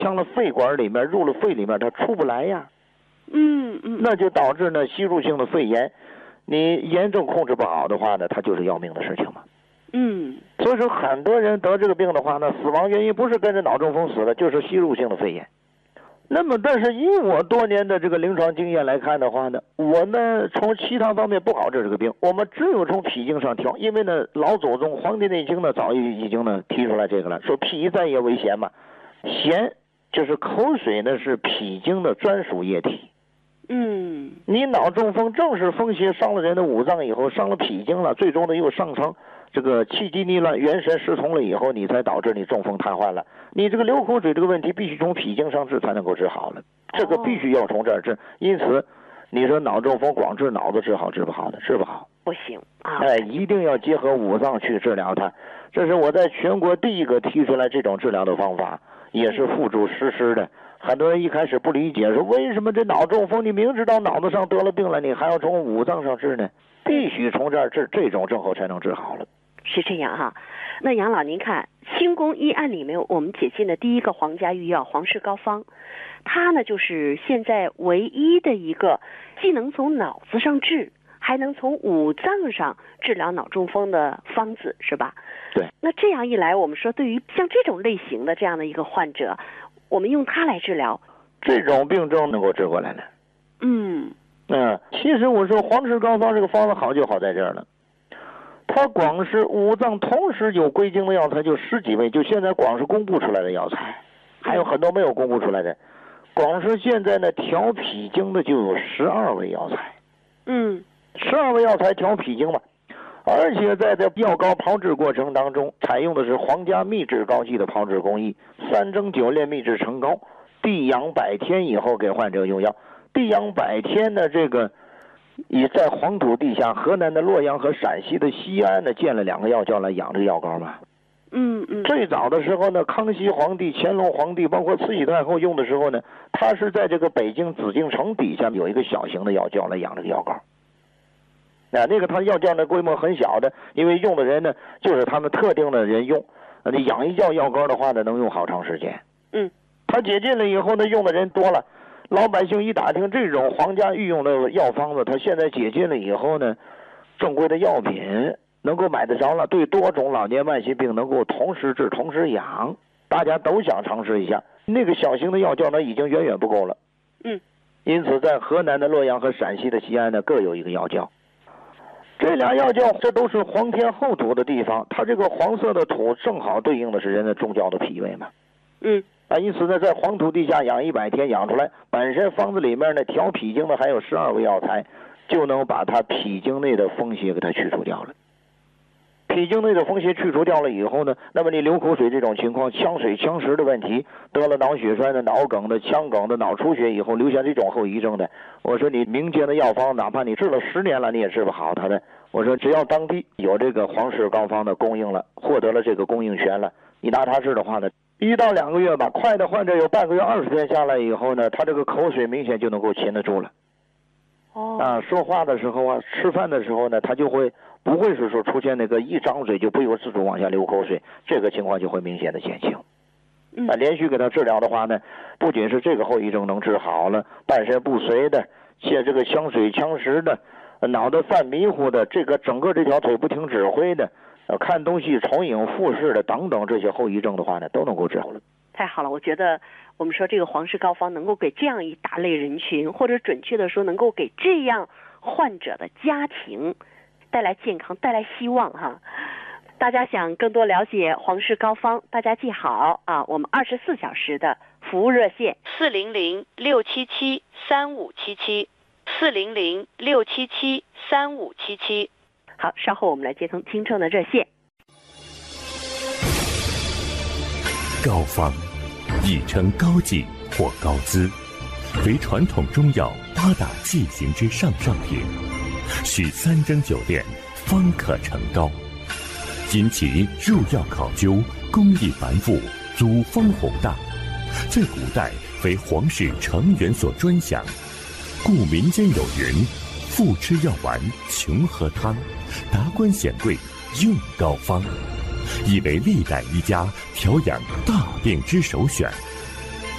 向了肺管里面，入了肺里面，它出不来呀。那就导致呢吸入性的肺炎，你严重控制不好的话呢，它就是要命的事情嘛。所以说很多人得这个病的话呢，死亡原因不是跟着脑中风死的，就是吸入性的肺炎。那么但是以我多年的这个临床经验来看的话呢，我呢从其他方面不好治这个病，我们只有从脾经上调。因为呢老祖宗《黄帝内经》呢早已经呢提出来这个了，说脾在也为涎嘛，涎就是口水呢是脾经的专属液体。你脑中风正是风邪伤了人的五脏以后，伤了脾经了，最终呢又上升这个气机逆乱，元神失通了以后，你才导致你中风瘫痪了。你这个流口水这个问题必须从脾经上治才能够治好了，这个必须要从这儿治。因此你说脑中风光治脑子治好治不好的，治不好， 不行啊！ 一定要结合五脏去治疗它。这是我在全国第一个提出来这种治疗的方法，也是付诸实施的。很多人一开始不理解，说为什么这脑中风你明知道脑子上得了病了，你还要从五脏上治呢？必须从这儿治，这种症候才能治好了。 是这样哈。那杨老您看清宫医案里面我们解禁的第一个皇家御药黄氏膏方，它呢就是现在唯一的一个既能从脑子上治还能从五脏上治疗脑中风的方子，是吧？ 对。 那这样一来，我们说对于像这种类型的这样的一个患者，我们用它来治疗， 这种病症能够治过来了。其实我说黄氏膏方这个方子好就好在这儿了，它光是五脏同时有归经的药材就10几味，就现在光是公布出来的药材，还有很多没有公布出来的，光是现在呢调脾经的就有12味药材。12味药材调脾经嘛，而且在这药膏炮制过程当中，采用的是皇家秘制膏剂的炮制工艺，3蒸9炼秘制成膏，地养100天以后给患者用药。地养100天呢，这个也在黄土地下，河南的洛阳和陕西的西安呢建了2个药窖来养这个药膏嘛。最早的时候呢，康熙皇帝、乾隆皇帝，包括慈禧太后用的时候呢，他是在这个北京紫禁城底下有一个小型的药窖来养这个药膏。那个他药窖的规模很小的，因为用的人呢就是他们特定的人用，养一窖药膏的话呢能用好长时间。他解禁了以后呢，用的人多了，老百姓一打听这种皇家御用的药方子，他现在解禁了以后呢，正规的药品能够买得着了，对多种老年慢性病能够同时治同时养，大家都想尝试一下。那个小型的药窖呢已经远远不够了。因此在河南的洛阳和陕西的西安呢各有一个药窖。这俩药窖这都是黄天厚土的地方，它这个黄色的土正好对应的是人的中焦的脾胃嘛。因此呢在黄土地下养100天养出来，本身方子里面呢调脾经的还有12味药材，就能把它脾经内的风邪给它去除掉了。脾经内的风邪去除掉了以后呢，那么你流口水这种情况，呛水呛食的问题，得了脑血栓的、脑梗的、腔梗的、脑出血以后留下这种后遗症的，我说你民间的药方哪怕你治了10年了你也治不好它的。我说只要当地有这个黄氏膏方的供应了，获得了这个供应权了，你拿它治的话呢，1到2个月吧，快的患者有半个月20天下来以后呢，他这个口水明显就能够擒得住了。说话的时候啊，吃饭的时候呢，他就会不会是说出现那个一张嘴就不由自主往下流口水，这个情况就会明显的减轻。连续给他治疗的话呢，不仅是这个后遗症能治好了，半身不遂的，且这个呛水呛食的，脑袋犯迷糊的，这个整个这条腿不听指挥的，看东西重影复视的等等这些后遗症的话呢，都能够治好了。 太好了，我觉得我们说这个黄氏膏方能够给这样一大类人群，或者准确的说能够给这样患者的家庭带来健康，带来希望哈。大家想更多了解黄氏膏方，大家记好啊，我们24小时的服务热线400-677-3577，400-677-3577。好，稍后我们来接通听众的热线。 膏方亦称膏剂或膏滋，为传统中药8大剂型之上品，需3蒸9炼方可成膏。因其入药考究，工艺繁复，祖风宏大，在古代为皇室成员所专享，故民间有云：富吃药丸，穷喝汤，达官显贵用膏方，亦为历代医家调养大病之首选。